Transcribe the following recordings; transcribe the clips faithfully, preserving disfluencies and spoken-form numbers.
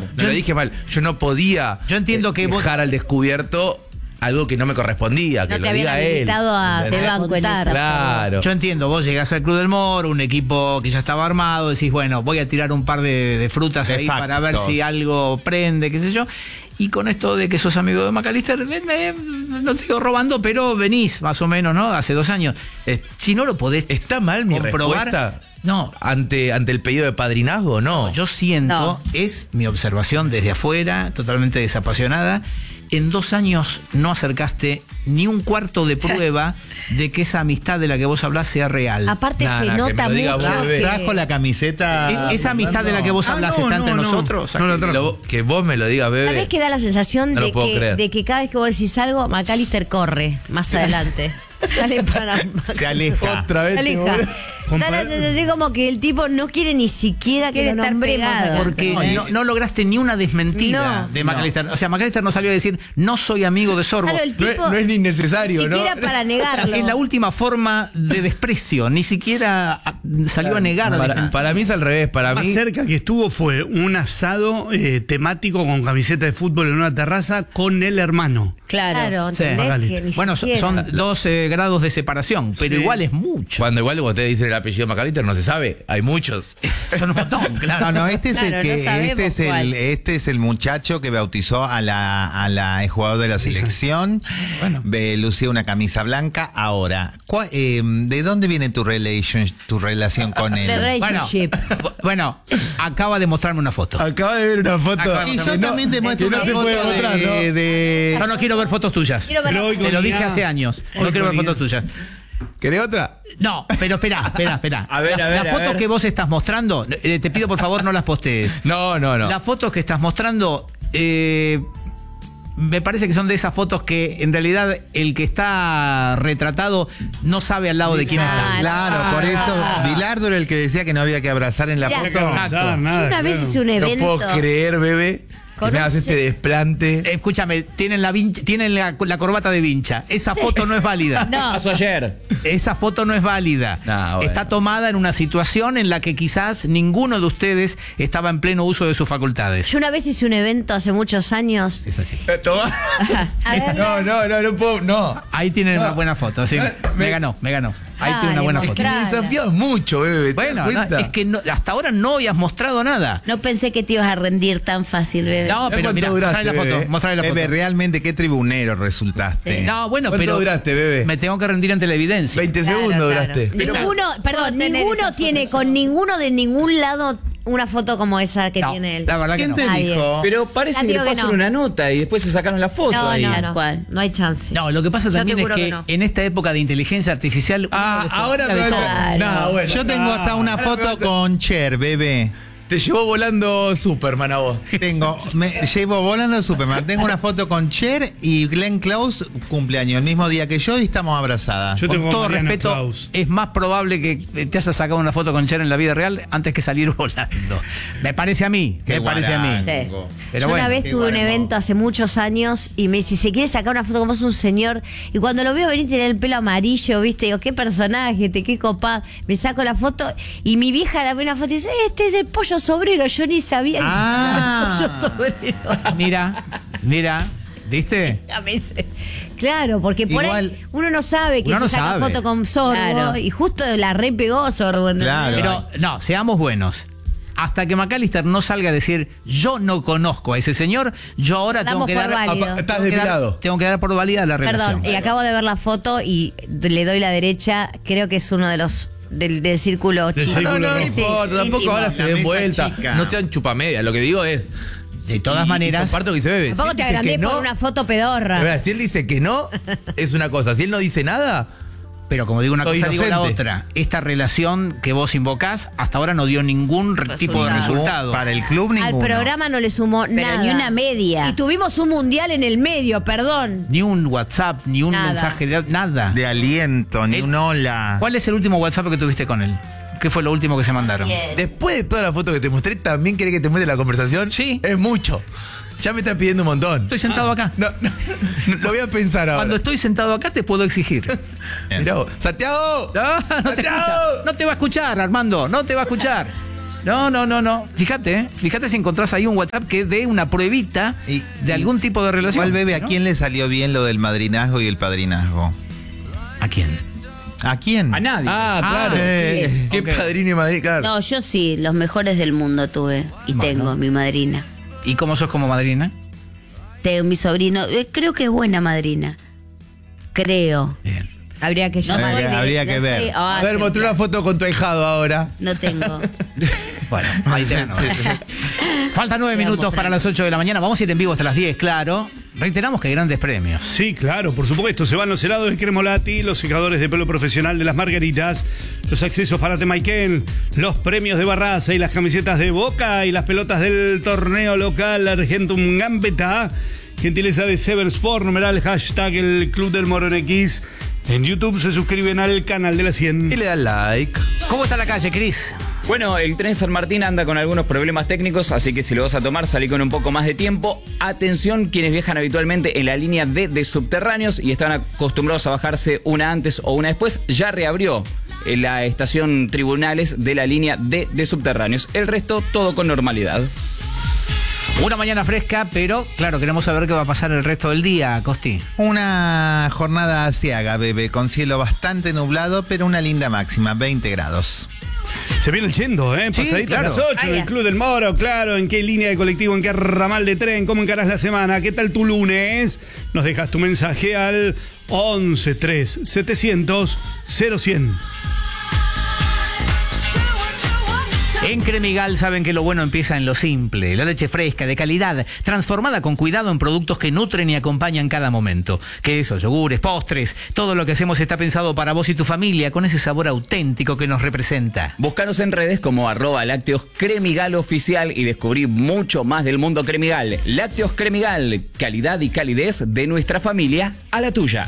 humor. No, lo dije mal. Yo no podía Yo entiendo que dejar vos... al descubierto algo que no me correspondía, que No lo te diga habían él. habilitado a ¿entendés? te banco en esa. Claro. Yo entiendo, vos llegás al Club del Mor, un equipo que ya estaba armado, decís, bueno, voy a tirar un par de, de frutas De ahí factos. para ver si algo prende, qué sé yo. Y con esto de que sos amigo de McAllister, me- me- no te digo robando, pero venís más o menos, ¿no? Hace dos años. Eh, si no lo podés ¿Está mal mi comprobar, respuesta? No. Ante, ante el pedido de padrinazgo, no. Yo siento, No. es mi observación desde afuera, totalmente desapasionada. En dos años no acercaste ni un cuarto de prueba de que esa amistad de la que vos hablás sea real. Aparte Nah, se nah, que nota me lo diga mucho vos, bebé. que- Trajo la camiseta. E- esa amistad de la que vos Ah, hablás no, está entre no, no. nosotros. No la trajo. Lo- que vos me lo digas, bebé. ¿Sabés que da la sensación No lo de, puedo que, creer. de que cada vez que vos decís algo, McAllister corre más adelante? Sale para... Se aleja. Otra vez. te Aleja. voy- Da la sensación como que el tipo no quiere ni siquiera que Quiere lo estar nombremos pegado. acá. Porque No, no, no lograste ni una desmentida No. de McAllister. O sea, McAllister no salió a decir, no soy amigo de Sorbo. Claro, el No es- tipo no es ni necesario, ni ¿no? siquiera para negarlo. Es la última forma de desprecio. Ni siquiera ah, salió a negar. Para, para mí es al revés. Para Más mí. cerca que estuvo fue un asado eh, temático con camiseta de fútbol en una terraza con el hermano. Claro. Claro, Sí. ¿entendés? McAllister. Que ni Bueno, son, siquiera. son dos eh, grados de separación, pero Sí. igual es mucho. Cuando igual ustedes dicen el apellido McAllister, no se sabe. Hay muchos. Son un montón, claro. No, no, este es Claro, el que no sabemos este es el cuál. este es el muchacho que bautizó a la a la jugador de la selección. Bueno. Ve, lucía una camisa blanca. Ahora, ¿cuál- eh, ¿de dónde viene tu relation, tu relación con The él? Bueno, relationship. bueno, acaba de mostrarme una foto. Acaba de ver una foto. Acaba de Y yo que no- también te muestro que no una se foto puede mostrar, de, ¿no? de- Yo no quiero ver fotos tuyas. Quiero ver- Pero hoy Te con lo dije I A, hace años. hoy No quiero ver con I A. fotos tuyas. ¿Querés otra? No, pero espera, espera, espera. A ver, La- a ver, Las a fotos ver. que vos estás mostrando, eh, te pido por favor no las postees. No, no, no. Las fotos que estás mostrando, eh, me parece que son de esas fotos que en realidad el que está retratado no sabe al lado de quién está. Claro, por eso Bilardo era el que decía que no había que abrazar en la Mirá, foto. Abrazar, Exacto. nada, Una vez claro. hice un No evento. puedo creer, bebé, que me hagas Conoce- este desplante. Escúchame, tienen la vincha- tienen la, la corbata de vincha. Esa foto no es válida. No. Pasó ayer. Esa foto no es válida. Nah, bueno. Está tomada en una situación en la que quizás ninguno de ustedes estaba en pleno uso de sus facultades. Yo una vez hice un evento hace muchos años. Es así. Eh, toma. A ver, No, no, no, no puedo. No. Ahí tienen No. una buena foto. Sí. No, Me me- ganó, me ganó. Ahí Dale, tiene una buena mostrá. foto. Que me desafías mucho, bebé. ¿te Bueno, das no, cuenta? es que no- hasta ahora no habías mostrado nada. No pensé que te ibas a rendir tan fácil, bebé. No, ¿Ya pero cuánto mira, duraste, mostrale la foto. bebé? Mostrale la Bebe, foto. realmente qué tribunero resultaste. No, bueno, ¿Cuánto pero duraste, bebé? me tengo que rendir ante la evidencia. veinte Claro, segundos claro. duraste. Ninguno, perdón, puedo tener ninguno esa tiene foto con yo. ninguno de ningún lado una foto como esa que No, tiene él. la verdad que ¿Quién no. te Nadie. dijo? Pero parece Ya que le digo que pasaron no. una nota y después se sacaron la foto No, ahí. no, Tal no, cual. no hay chance. No, lo que pasa Yo también te es juro que, que no. en esta época de inteligencia artificial. Ah, uno ahora me desconfía de vas a. todo. No, bueno. Yo tengo hasta una Ahora me foto vas a- con Cher, bebé. Te llevó volando Superman a vos. Tengo, me llevo volando a Superman. Tengo una foto con Cher y Glenn Close, cumpleaños, el mismo día que yo, y estamos abrazadas. Yo Con tengo todo Mariano respeto, Klaus. es más probable que te hayas sacado una foto con Cher en la vida real antes que salir volando. Me parece a mí, Qué me parece a mí. guarango. Pero Yo bueno, una vez qué tuve un guarango. evento hace muchos años y me dice, ¿se quiere sacar una foto como es un señor? Y cuando lo veo venir tiene el pelo amarillo, ¿viste? Digo, qué personaje, te qué copado. Me saco la foto y mi vieja la ve una foto y dice, este es el pollo sobrero. Yo ni sabía que Ah. era el pollo sobrero. mira, mira, ¿viste? Ya me dice, claro, porque por Igual- ahí uno no sabe que Uno se no saca sabe. foto con Sorbo Claro. y justo la re pegó Sorbo. ¿entendés? Claro. Pero no, seamos buenos. Hasta que McAllister no salga a decir, yo no conozco a ese señor, yo ahora tengo Damos que por dar. válido. tengo Estás que dar- depilado. Tengo que dar por válida la relación. Perdón, y acabo de ver la foto y le doy la derecha. Creo que es uno de los del, del círculo Del chico. No, no, no, no Sí, importa. Tampoco íntimo. ahora se La den mesa vuelta. chica. No sean chupamedias. Lo que digo es. De todas y- y maneras- comparto que dice bebé. Tampoco Si él te dice agrandé que por no, una foto de pedorra. verdad, si él dice que no, es una cosa. Si él no dice nada, Pero como digo una Soy cosa, digo la inocente. otra. Esta relación que vos invocás hasta ahora no dio ningún re- tipo de resultado. Para el club Al ninguno. programa no le sumó Pero nada. ni una media. Y tuvimos un mundial en el medio, perdón. Ni un WhatsApp, ni un Nada. mensaje de nada. De aliento, ni Él- un hola. ¿Cuál es el último WhatsApp que tuviste con él? ¿Qué fue lo último que se mandaron? después de toda la foto que te mostré, ¿también querés que te muestre la conversación? Sí. Es mucho. Ya me estás pidiendo un montón. Estoy sentado acá. No, no, no, lo voy a pensar ahora. Cuando estoy sentado acá te puedo exigir. Mirá vos. ¡Santiago! No, no te ¡Santiago! escucha. No te va a escuchar, Armando. No te va a escuchar. No, no, no, no. Fíjate, ¿eh? Fíjate si encontrás ahí un WhatsApp que dé una pruebita Y- de y- algún tipo de relación. ¿Cuál bebé? ¿A ¿no? quién le salió bien lo del madrinazgo y el padrinazgo? ¿A quién? ¿A quién? A nadie. Ah, claro. Eh, Sí, Qué ok. padrino y madrina, claro. No, yo sí, los mejores del mundo tuve. Y Bueno. tengo mi madrina. ¿Y cómo sos como madrina? Tengo mi sobrino. eh, creo que es buena madrina. Creo. Bien. Habría que No llamar. soy de- habría no que ver. soy- ah, A ver, mostré una foto con tu ahijado ahora. No tengo. Bueno, ahí te ganó. Faltan nueve Te amo, minutos para Fran. las ocho de la mañana. Vamos a ir en vivo hasta las diez, claro. Reiteramos que hay grandes premios. Sí, claro, por supuesto. Se van los helados de Cremolati, los secadores de pelo profesional de las Margaritas, los accesos para Temaiken, los premios de Barraza y las camisetas de Boca y las pelotas del torneo local Argentum Gambetta. Gentileza de Sever Sport, numeral hashtag el Club del Morón X. En YouTube se suscriben al canal de la cien. Y le dan like. ¿Cómo está la calle, Cris? Bueno, el tren San Martín anda con algunos problemas técnicos, así que si lo vas a tomar, salí con un poco más de tiempo. Atención, quienes viajan habitualmente en la línea D de subterráneos y están acostumbrados a bajarse una antes o una después, ya reabrió en la estación Tribunales de la línea D de subterráneos. El resto, todo con normalidad. Una mañana fresca, pero claro, queremos saber qué va a pasar el resto del día, Costi. Una jornada asiaga, bebé, con cielo bastante nublado, pero una linda máxima, veinte grados. Se viene el yendo, ¿eh? Sí, Pasadito claro. a las ocho, Ah, el ya. Club del Moro, claro. ¿En qué línea de colectivo, en qué ramal de tren? ¿Cómo encarás la semana? ¿Qué tal tu lunes? Nos dejas tu mensaje al once tres setecientos cero cien. En Cremigal saben que lo bueno empieza en lo simple. La leche fresca, de calidad, transformada con cuidado en productos que nutren y acompañan cada momento. Quesos, yogures, postres, todo lo que hacemos está pensado para vos y tu familia, con ese sabor auténtico que nos representa. Búscanos en redes como arroba lácteos Cremigal oficial y descubrí mucho más del mundo Cremigal. Lácteos Cremigal, calidad y calidez de nuestra familia a la tuya.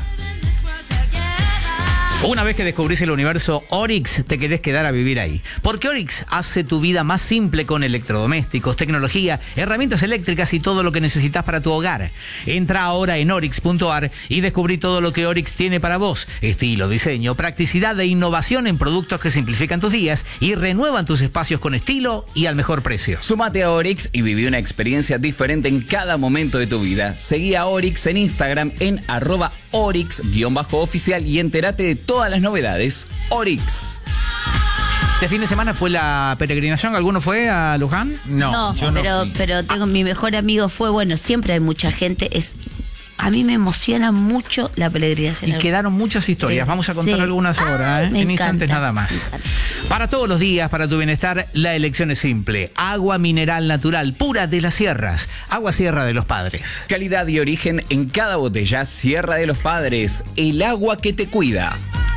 Una vez que descubrís el universo Oryx, te querés quedar a vivir ahí. Porque Oryx hace tu vida más simple con electrodomésticos, tecnología, herramientas eléctricas y todo lo que necesitas para tu hogar. Entra ahora en oryx punto a r y descubrí todo lo que Oryx tiene para vos. Estilo, diseño, practicidad e innovación en productos que simplifican tus días y renuevan tus espacios con estilo y al mejor precio. Súmate a Oryx y viví una experiencia diferente en cada momento de tu vida. Seguí a Oryx en Instagram en arroba Oryx-oficial y entérate de todas las novedades. Oryx. Este fin de semana fue la peregrinación. ¿Alguno fue a Luján? No, No, yo no pero, fui. pero tengo mi mejor amigo fue, bueno, siempre hay mucha gente. Es, a mí me emociona mucho la peregrinación. Y quedaron muchas historias. Vamos a contar Sí. algunas ahora, Ay, ¿eh? me en instantes encanta, nada me más. encanta. Para todos los días, para tu bienestar, la elección es simple. Agua mineral natural, pura de las sierras. Agua Sierra de los Padres. Calidad y origen en cada botella. Sierra de los Padres. El agua que te cuida.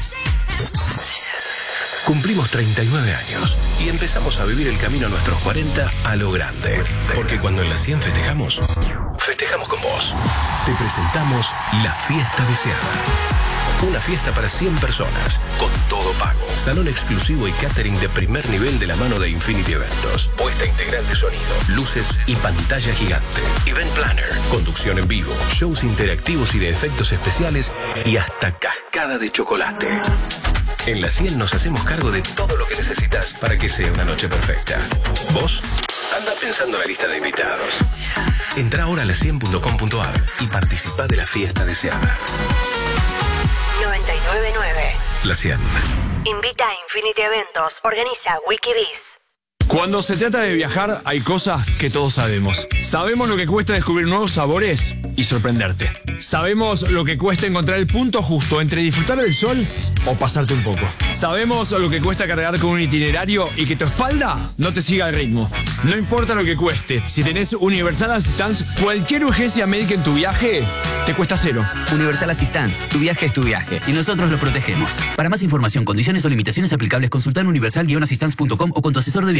Cumplimos treinta y nueve años y empezamos a vivir el camino a nuestros cuarenta a lo grande. Porque cuando en la cien festejamos, festejamos con vos. Te presentamos la fiesta deseada. Una fiesta para cien personas, con todo pago. Salón exclusivo y catering de primer nivel de la mano de Infinity Eventos. Puesta integral de sonido, luces y pantalla gigante. Event Planner, conducción en vivo, shows interactivos y de efectos especiales y hasta cascada de chocolate. En la cien nos hacemos cargo de todo lo que necesitas para que sea una noche perfecta. ¿Vos? Anda pensando la lista de invitados. Entra ahora a la cien punto com punto a r y participa de la fiesta deseada. noventa y nueve punto nueve. La cien. Invita a Infinity Eventos. Organiza Wikiviz. Cuando se trata de viajar, hay cosas que todos sabemos. Sabemos lo que cuesta descubrir nuevos sabores y sorprenderte. Sabemos lo que cuesta encontrar el punto justo entre disfrutar del sol o pasarte un poco. Sabemos lo que cuesta cargar con un itinerario y que tu espalda no te siga el ritmo. No importa lo que cueste, si tenés Universal Assistance, cualquier urgencia médica en tu viaje te cuesta cero. Universal Assistance, tu viaje es tu viaje y nosotros lo protegemos. Para más información, condiciones o limitaciones aplicables, consultar universal guion assistance punto com o con tu asesor de viaje.